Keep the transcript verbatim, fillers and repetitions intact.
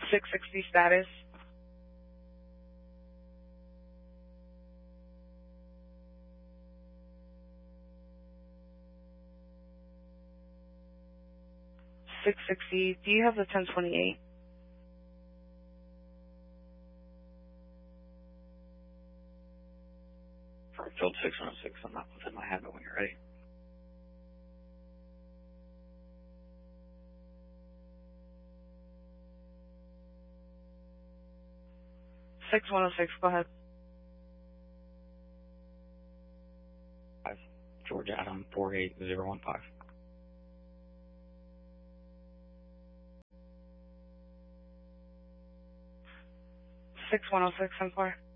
six sixty status. six sixty, do you have the ten twenty-eight? Field six one oh six, I'm not within my habit when you're ready. six one oh six, go ahead. Five, Georgia Adam four eight zero one five. six one oh six, ten four.